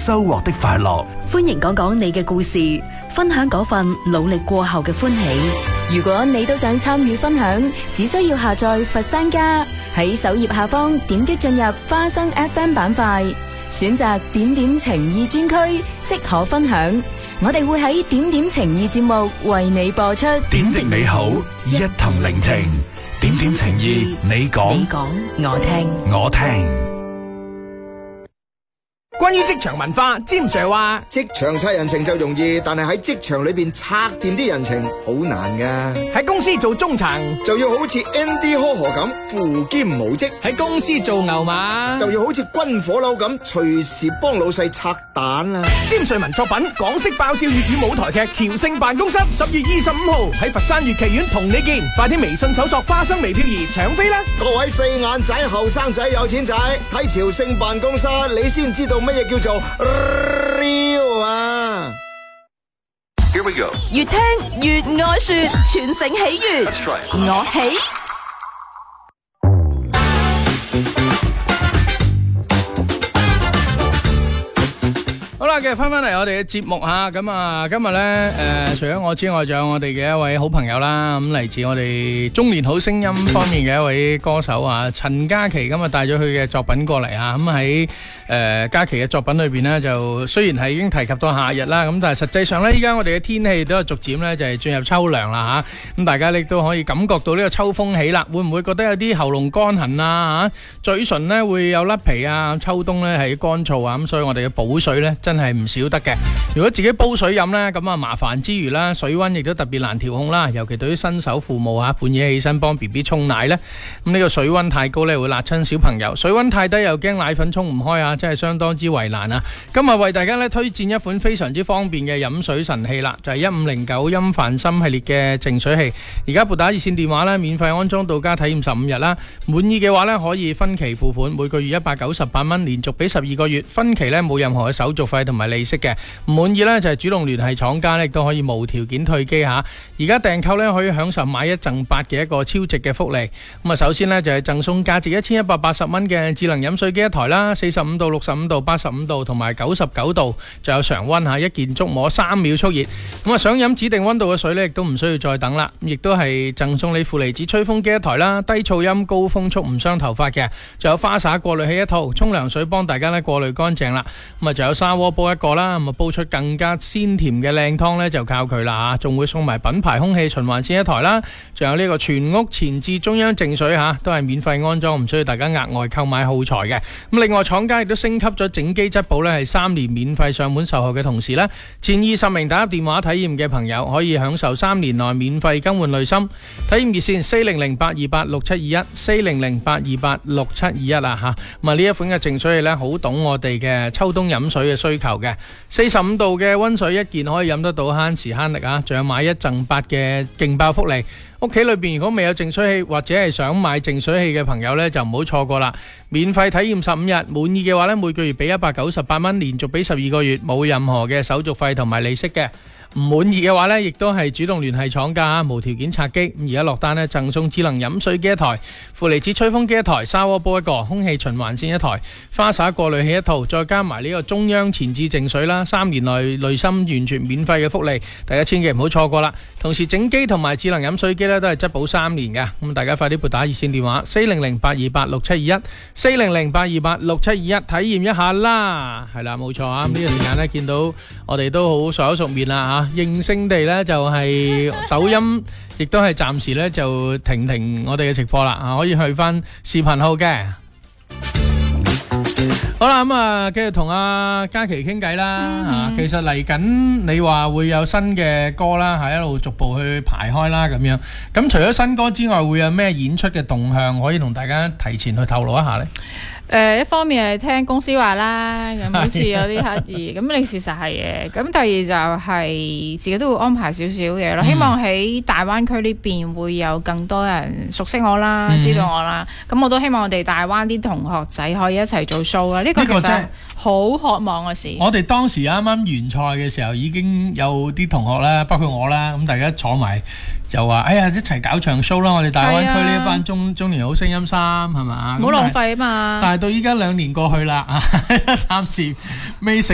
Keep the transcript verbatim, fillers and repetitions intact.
收穫的快樂。 歡迎講講你嘅故事，分享嗰份努力過後嘅歡喜。 如果你都想參與分享，只需要下載佛山家，喺首頁下方點擊進入花生 F M 板塊，選擇點點情意專區，即可分享。我哋會喺點點情意節目為你播出。 點滴美好，一同聆聽。點點情意，你講， 你講，我聽， 我聽。 關於職場文化，詹 Sir 話： 職場拆人情就容易，但係喺職場裏邊拆掂啲人情好難噶。 喺公司做中層就要好似 Andy 呵呵咁扶兼無職， 喺公司做牛馬就要好似軍火佬咁隨時幫老細拆彈啦。 詹瑞文作品《港式爆笑粵語舞台劇朝聖辦公室》，十月二十五號喺佛山粵劇院同你見，快啲微信搜索花生微漂兒搶飛啦！ 各位四眼仔、後生仔、有錢仔，睇朝聖辦公室，你先知道乜嘢叫做 real 啊！ Here we go. 越聽越愛說，全城喜悅，我喜。 好啦，繼續翻翻嚟我哋嘅節目吓，咁啊，今日咧誒，除咗我之外，仲有我哋嘅一位好朋友啦，咁嚟自我哋中年好聲音方面嘅一位歌手啊，陳嘉琪，咁啊帶咗佢嘅作品過嚟啊，咁喺誒嘉琪嘅作品裏邊咧，就雖然係已經提及到夏日啦，咁但係實際上咧，依家我哋嘅天氣都係逐漸咧就係進入秋涼啦吓，咁大家亦都可以感覺到呢個秋風起啦，會唔會覺得有啲喉嚨乾痕啊吓，嘴唇咧會有甩皮啊，秋冬咧係乾燥啊，咁所以我哋嘅補水咧真係唔少得嘅。如果自己煲水飲呢，咁啊麻煩之餘啦，水溫亦都特別難調控啦。尤其對於新手父母啊，半夜起身幫 B B 沖奶呢，咁呢個水溫太高呢會辣親小朋友，水溫太低又驚奶粉沖唔開啊，真係相當之為難啊。今日為大家呢推薦一款非常之方便嘅飲水神器啦，就係一五零九音凡森系列嘅淨水器。而家撥打熱線電話呢，免費安裝到家體驗十五日啦。滿意嘅話呢，可以分期付款，每個月一百九十八蚊，連續俾十二個月，分期呢冇任何嘅手續費同埋利息嘅。唔滿意呢，就係主動聯繫廠家呢，亦都可以無條件退機吓。而家訂購呢，可以享受買一贈八嘅一個超值嘅福利。咁啊，首先呢，就係贈送價值一千一百八十蚊嘅智能飲水機一台啦，四十五度、六十五度、八十五度同埋九十九度，就有常溫吓，一鍵觸摸三秒速熱。咁啊，想飲指定溫度嘅水呢，亦都唔需要再等啦。亦都係贈送你負離子吹風機一台啦，低噪音高風速唔傷頭髮嘅，仲有花灑過濾器一套，沖涼水幫大家呢過濾乾淨啦。咁啊，仲有砂鍋煲一個啦，咁啊煲出更加鮮甜嘅靚湯呢，就靠佢啦吓，仲會送埋品牌空氣循環扇一台啦，仲有呢個全屋前置中央淨水吓，都係免費安裝，唔需要大家額外購買耗材嘅。咁另外廠家亦都升級咗整機質保呢，係三年免費上門售後嘅同時呢，前二十名打入電話體驗嘅朋友可以享受三年內免費更換濾芯。體驗熱線四零零八二八六七二一四零零八二八六七二一啦吓。咁啊呢一款嘅淨水器呢，好懂我哋嘅秋冬飲水嘅需求嘅，四十五度嘅溫水一件可以飲得到，慳時慳力啊！仲有買一贈八嘅勁爆福利。屋企裏邊如果未有淨水器或者係想買淨水器嘅朋友呢，就唔好錯過啦！免費體驗十五日，滿意嘅話呢，每個月俾一百九十八蚊，連續俾十二個月，冇任何嘅手續費同埋利息嘅。唔滿意嘅話呢，亦都係主動聯繫廠家，無條件拆機。咁而家落單呢，贈送智能飲水機一台、負離子吹風機一台、砂鍋煲一個、空氣循環扇一台、花灑過濾器一套，再加埋呢個中央前置淨水啦，三年內濾芯完全免費嘅福利，大家千祈唔好錯過啦。同時整機同埋智能飲水機呢，都係質保三年嘅，咁大家快啲撥打熱線電話四零零八二八六七二一四零零八二八六七二一體驗一下啦。係啦，冇錯啊！呢個時間呢，見到我哋都好熟口熟面啦吓。應聲地咧就係抖音，亦都係暫時咧就停停我哋嘅直播啦，啊可以去翻視頻號嘅。好啦，咁啊繼續同阿嘉琪傾偈啦，啊其實嚟緊你話會有新嘅歌啦，係一路逐步去排開啦咁樣。咁除咗新歌之外，會有咩演出嘅動向可以同大家提前去透露一下呢？ 誒、呃、一方面係聽公司話啦，咁好似有啲刻意，咁你事實係嘅。咁第二就係自己都會安排少少嘢咯，希望喺大灣區呢邊會有更多人熟悉我啦，嗯、知道我啦。咁我都希望我哋大灣啲同學仔可以一齊做 show 啦。呢、這個其實好渴望嘅事。 我哋當時啱啱完賽嘅時候，已經有啲同學啦，包括我啦，咁大家坐埋就話：哎呀，一齊搞場 show 啦！我哋大灣區呢一班中、啊、中年好聲音三係嘛？唔好浪費啊嘛！ 但係到依家兩年過去啦，暫時未成。